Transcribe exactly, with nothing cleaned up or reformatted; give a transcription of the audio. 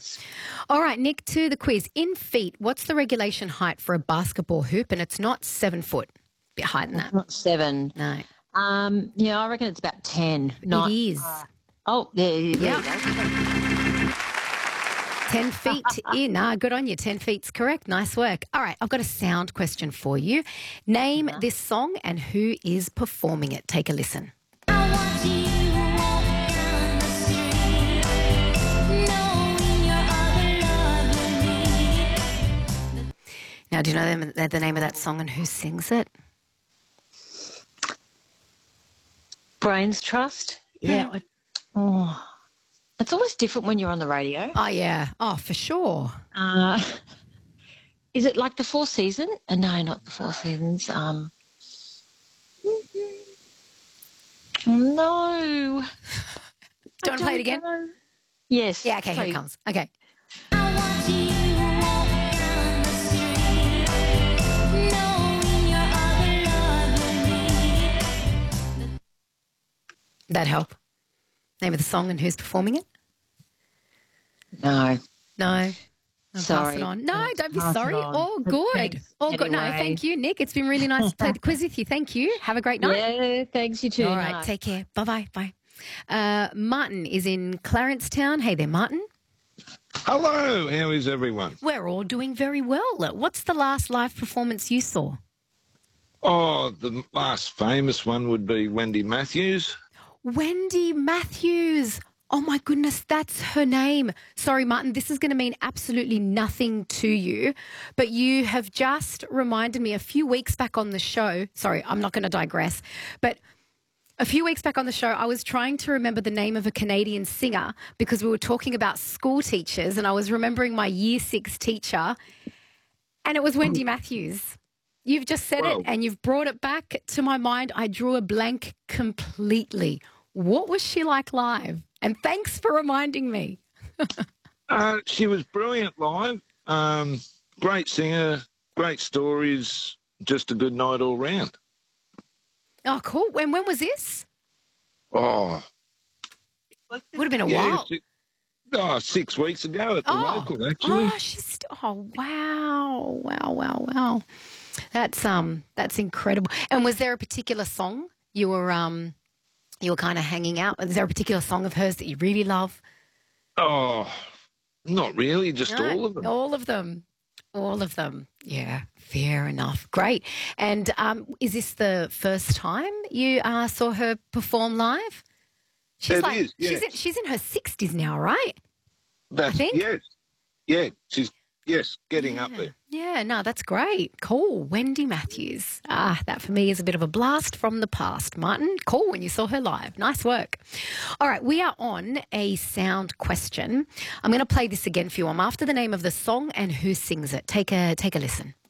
All right, Nick, to the quiz. In feet, what's the regulation height for a basketball hoop? And it's not seven foot. A bit higher than that. Not seven. No. Um, yeah, I reckon it's about ten. Not, it is. Uh, oh, there, there Yep. you go. Ten feet in. Ah, good on you. Ten feet's correct. Nice work. All right, I've got a sound question for you. Name Uh-huh. this song and who is performing it. Take a listen. Now, do you know the, the name of that song and who sings it? Brains Trust. Yeah. I- oh, it's always different when you're on the radio. Oh, yeah. Oh, for sure. Uh, is it like the Four Seasons? Uh, no, not the Four Seasons. Um, no. Do you want to play it again? Know. Yes. Yeah, okay, here it please. comes. Okay. That help? Name of the song and who's performing it? No. No. I'll Sorry. Pass it on. No, Let's don't be pass it sorry. on. Oh, But good. thanks Oh, good. No, anyway. thank you, Nick. It's been really nice to play the quiz with you. Thank you. Have a great night. Yeah, thanks, you too. All right, Night. take care. Bye-bye. Bye. Uh, Martin is in Clarencetown. Hey there, Martin. Hello, how is everyone? We're all doing very well. What's the last live performance you saw? Oh, the last famous one would be Wendy Matthews. Wendy Matthews. Oh, my goodness, that's her name. Sorry, Martin, this is going to mean absolutely nothing to you, but you have just reminded me a few weeks back on the show. Sorry, I'm not going to digress, but a few weeks back on the show, I was trying to remember the name of a Canadian singer because we were talking about school teachers, and I was remembering my year six teacher, and it was Wendy Matthews. You've just said Wow. it, and you've brought it back to my mind. I drew a blank completely. What was she like live? And thanks for reminding me. Uh, she was brilliant live, um, great singer, great stories, just a good night all round. Oh, cool. When when was this? Oh, Would have been a yeah, while. si- oh, six weeks ago at the Oh. local, actually. Oh, she's st- oh wow, wow, wow, wow. That's um, that's incredible. And was there a particular song you were um, you were kind of hanging out? Is there a particular song of hers that you really love? Oh, not really, just No, all of them. All of them. All of them. Yeah, fair enough. Great. And um, is this the first time you uh, saw her perform live? She's It like is, she's yes. in, she's in her sixties now, right? That's, think. Yes, yeah, she's, yes, getting up there. Yeah, no, that's great. Cool. Wendy Matthews. Ah, that for me is a bit of a blast from the past. Martin, cool when you saw her live. Nice work. All right, we are on a sound question. I'm going to play this again for you. I'm after the name of the song and who sings it. Take a take a listen.